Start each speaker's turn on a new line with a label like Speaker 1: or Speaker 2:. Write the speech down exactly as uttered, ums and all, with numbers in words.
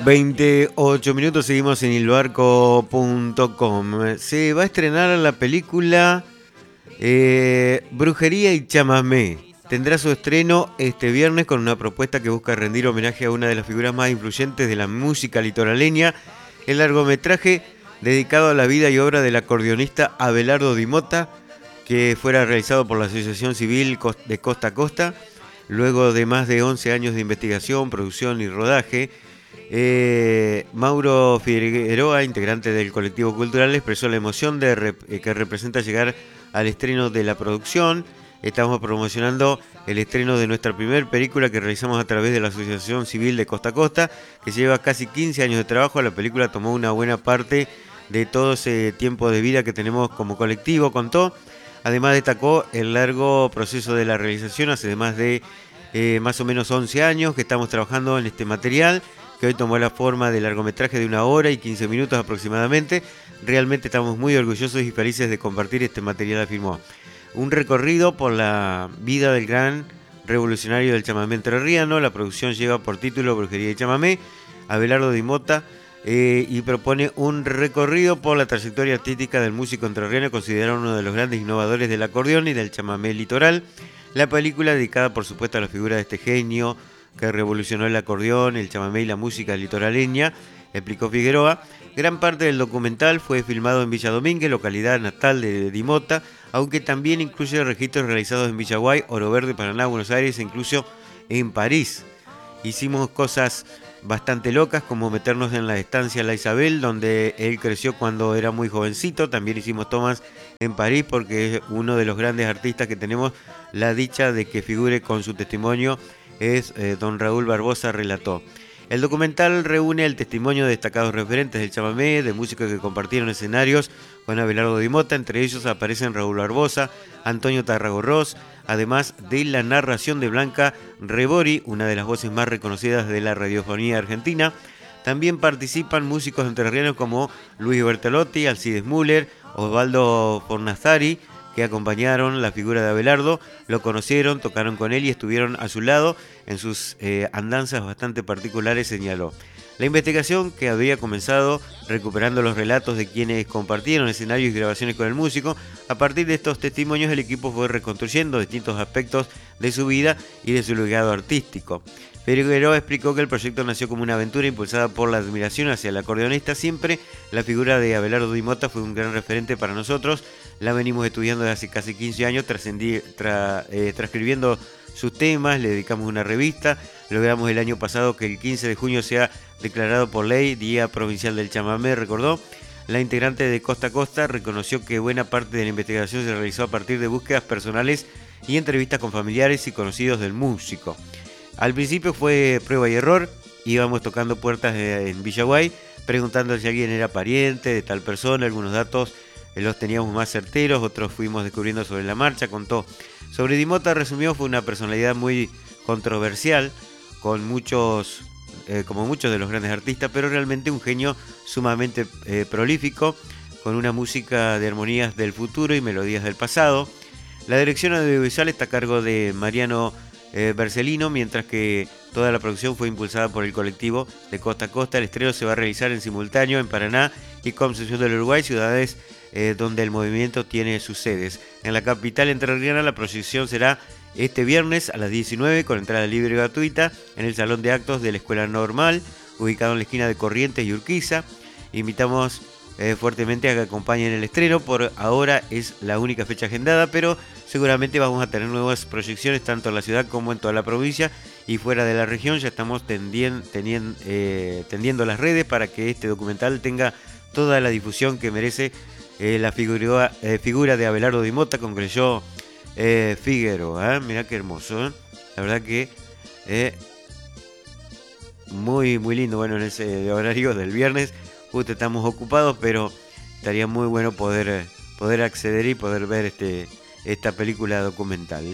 Speaker 1: veintiocho minutos, seguimos en ilbarco punto com. Se va a estrenar la película eh, Brujería y Chamamé. Tendrá su estreno este viernes con una propuesta que busca rendir homenaje a una de las figuras más influyentes de la música litoraleña. El largometraje dedicado a la vida y obra del acordeonista Abelardo Di Motta, que fuera realizado por la Asociación Civil de Costa a Costa, luego de más de once años de investigación, producción y rodaje. Eh, Mauro Figueroa, integrante del colectivo cultural, expresó la emoción de rep- que representa llegar al estreno de la producción. Estamos promocionando el estreno de nuestra primera película que realizamos a través de la Asociación Civil de Costa a Costa, que lleva casi quince años de trabajo. La película tomó una buena parte de todo ese tiempo de vida que tenemos como colectivo, contó. Además destacó el largo proceso de la realización, hace más de eh, más o menos once años que estamos trabajando en este material, que hoy tomó la forma de largometraje de una hora y quince minutos aproximadamente. Realmente estamos muy orgullosos y felices de compartir este material, afirmó. Un recorrido por la vida del gran revolucionario del chamamé entrerriano. La producción lleva por título Brujería y Chamamé, Abelardo Di Motta, eh, y propone un recorrido por la trayectoria artística del músico entrerriano, considerado uno de los grandes innovadores del acordeón y del chamamé litoral. La película, dedicada por supuesto a la figura de este genio que revolucionó el acordeón, el chamamé y la música litoraleña, explicó Figueroa. Gran parte del documental fue filmado en Villa Domínguez, localidad natal de Di Motta, aunque también incluye registros realizados en Villaguay, Oro Verde, Paraná, Buenos Aires e incluso en París. Hicimos cosas bastante locas, como meternos en la estancia La Isabel, donde él creció cuando era muy jovencito. También hicimos tomas en París, porque es uno de los grandes artistas que tenemos la dicha de que figure con su testimonio, es eh, don Raúl Barbosa, relató. El documental reúne el testimonio de destacados referentes del chamamé, de músicos que compartieron escenarios con Abelardo Di Motta. Entre ellos aparecen Raúl Barbosa, Antonio Tarragorros, además de la narración de Blanca Rebori, una de las voces más reconocidas de la radiofonía argentina. También participan músicos entrerrianos como Luis Bertolotti, Alcides Müller, Osvaldo Fornazari, que acompañaron la figura de Abelardo, lo conocieron, tocaron con él y estuvieron a su lado en sus eh, andanzas bastante particulares, señaló. La investigación, que había comenzado recuperando los relatos de quienes compartieron escenarios y grabaciones con el músico, a partir de estos testimonios el equipo fue reconstruyendo distintos aspectos de su vida y de su legado artístico. Figueroa explicó que el proyecto nació como una aventura impulsada por la admiración hacia el acordeonista. Siempre la figura de Abelardo Di Motta fue un gran referente para nosotros. La venimos estudiando desde hace casi quince años, tra, eh, transcribiendo sus temas, le dedicamos una revista. Logramos el año pasado que el quince de junio sea declarado por ley Día Provincial del Chamamé, recordó. La integrante de Costa a Costa reconoció que buena parte de la investigación se realizó a partir de búsquedas personales y entrevistas con familiares y conocidos del músico. Al principio fue prueba y error, íbamos tocando puertas en Villaguay, preguntando si alguien era pariente de tal persona. Algunos datos los teníamos más certeros, otros fuimos descubriendo sobre la marcha, contó. Sobre Di Motta, resumió, fue una personalidad muy controversial, con muchos, eh, como muchos de los grandes artistas, pero realmente un genio sumamente eh, prolífico, con una música de armonías del futuro y melodías del pasado. La dirección audiovisual está a cargo de Mariano eh, Bercelino, mientras que toda la producción fue impulsada por el colectivo de Costa a Costa. El estreno se va a realizar en simultáneo en Paraná y Concepción del Uruguay, ciudades eh, donde el movimiento tiene sus sedes. En la capital entrerriana la proyección será este viernes a las diecinueve con entrada libre y gratuita en el Salón de Actos de la Escuela Normal, ubicado en la esquina de Corrientes y Urquiza. Invitamos eh, fuertemente a que acompañen el estreno. Por ahora es la única fecha agendada, pero seguramente vamos a tener nuevas proyecciones tanto en la ciudad como en toda la provincia y fuera de la región. Ya estamos tendien, tenien, eh, tendiendo las redes para que este documental tenga toda la difusión que merece eh, la figura, eh, figura de Abelardo Di Motta, concluyó eh, Figueroa. ¿eh? Mirá qué hermoso, ¿eh? La verdad que eh, muy muy lindo. Bueno, en ese horario del viernes justo estamos ocupados, pero estaría muy bueno poder, poder acceder y poder ver este, esta película documental.